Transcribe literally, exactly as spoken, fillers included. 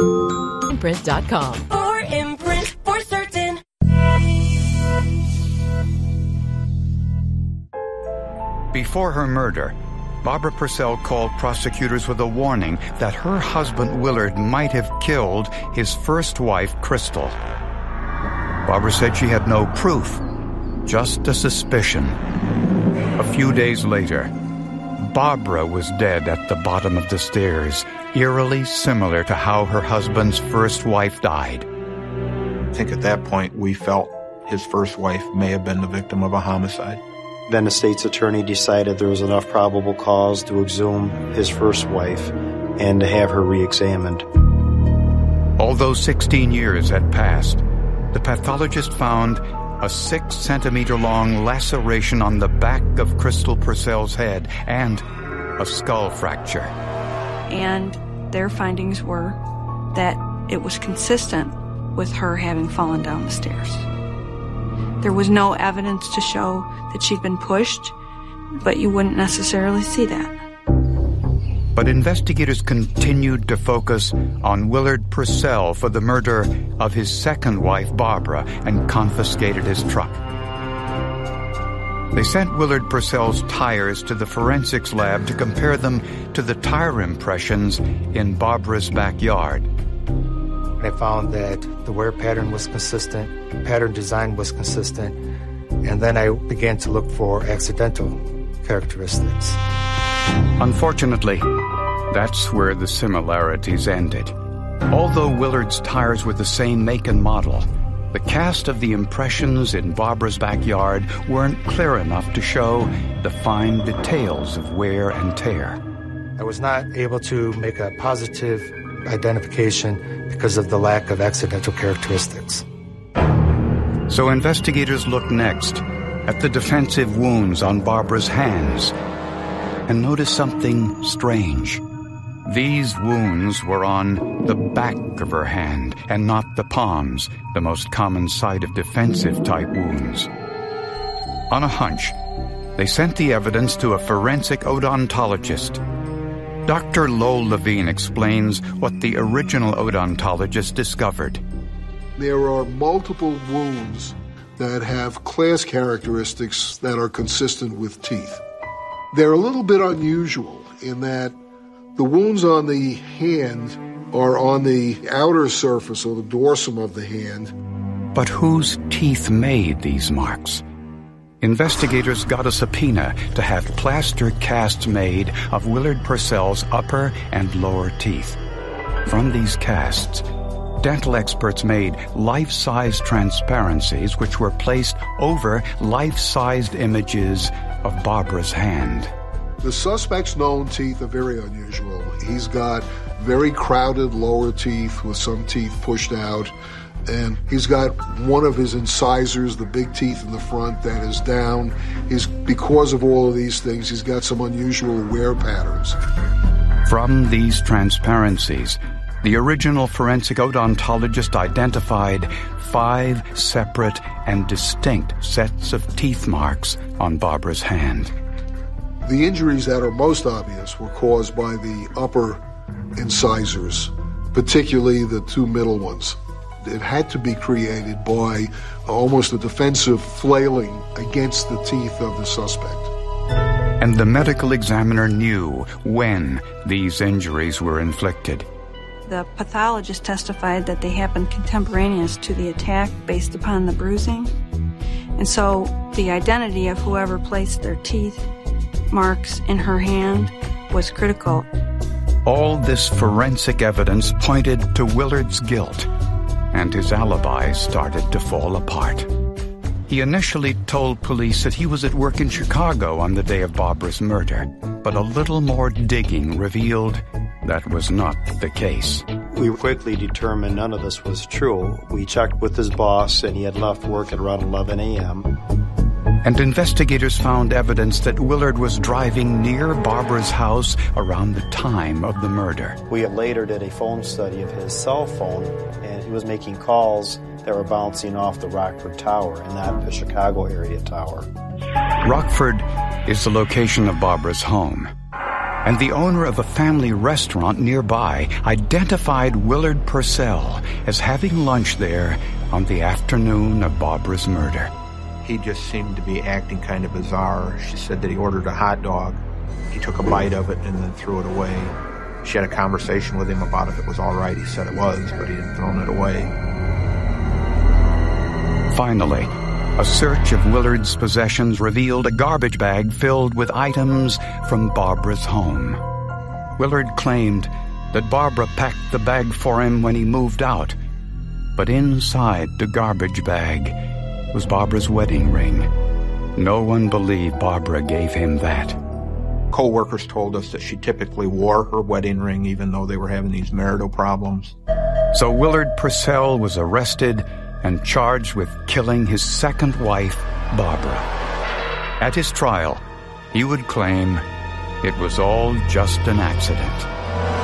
imprint dot com. For Imprint, for certain. Before her murder, Barbara Purcell called prosecutors with a warning that her husband Willard might have killed his first wife, Crystal. Barbara said she had no proof, just a suspicion. A few days later, Barbara was dead at the bottom of the stairs, eerily similar to how her husband's first wife died. I think at that point we felt his first wife may have been the victim of a homicide. Then the state's attorney decided there was enough probable cause to exhume his first wife and to have her re-examined. Although sixteen years had passed, the pathologist found a six centimeter long laceration on the back of Crystal Purcell's head and a skull fracture. And their findings were that it was consistent with her having fallen down the stairs. There was no evidence to show that she'd been pushed, but you wouldn't necessarily see that. But investigators continued to focus on Willard Purcell for the murder of his second wife, Barbara, and confiscated his truck. They sent Willard Purcell's tires to the forensics lab to compare them to the tire impressions in Barbara's backyard. I found that the wear pattern was consistent, pattern design was consistent, and then I began to look for accidental characteristics. Unfortunately, that's where the similarities ended. Although Willard's tires were the same make and model, the cast of the impressions in Barbara's backyard weren't clear enough to show the fine details of wear and tear. I was not able to make a positive identification because of the lack of accidental characteristics. So investigators looked next at the defensive wounds on Barbara's hands and noticed something strange. These wounds were on the back of her hand and not the palms, the most common site of defensive-type wounds. On a hunch, they sent the evidence to a forensic odontologist. Doctor Lowell Levine explains what the original odontologist discovered. There are multiple wounds that have class characteristics that are consistent with teeth. They're a little bit unusual in that the wounds on the hand are on the outer surface or the dorsum of the hand. But whose teeth made these marks? Investigators got a subpoena to have plaster casts made of Willard Purcell's upper and lower teeth. From these casts, dental experts made life-size transparencies which were placed over life-sized images of Barbara's hand. The suspect's known teeth are very unusual. He's got very crowded lower teeth with some teeth pushed out. And he's got one of his incisors, the big teeth in the front, that is down. He's, because of all of these things, he's got some unusual wear patterns. From these transparencies, the original forensic odontologist identified five separate and distinct sets of teeth marks on Barbara's hand. The injuries that are most obvious were caused by the upper incisors, particularly the two middle ones. It had to be created by almost a defensive flailing against the teeth of the suspect. And the medical examiner knew when these injuries were inflicted. The pathologist testified that they happened contemporaneous to the attack based upon the bruising. And so the identity of whoever placed their teeth marks in her hand was critical. All this forensic evidence pointed to Willard's guilt, and his alibi started to fall apart. He initially told police that he was at work in Chicago on the day of Barbara's murder, but a little more digging revealed that was not the case. We quickly determined none of this was true. We checked with his boss, and he had left work at around eleven a.m. And investigators found evidence that Willard was driving near Barbara's house around the time of the murder. We later did a phone study of his cell phone, and he was making calls that were bouncing off the Rockford Tower and not the Chicago area tower. Rockford is the location of Barbara's home. and the owner of a family restaurant nearby identified Willard Purcell as having lunch there on the afternoon of Barbara's murder. He just seemed to be acting kind of bizarre. She said that he ordered a hot dog. He took a bite of it and then threw it away. She had a conversation with him about if it was all right. He said it was, but he hadn't thrown it away. Finally, a search of Willard's possessions revealed a garbage bag filled with items from Barbara's home. Willard claimed that Barbara packed the bag for him when he moved out, but inside the garbage bag was Barbara's wedding ring. No one believed Barbara gave him that. Co-workers told us that she typically wore her wedding ring even though they were having these marital problems. So Willard Purcell was arrested and charged with killing his second wife, Barbara. At his trial, he would claim it was all just an accident.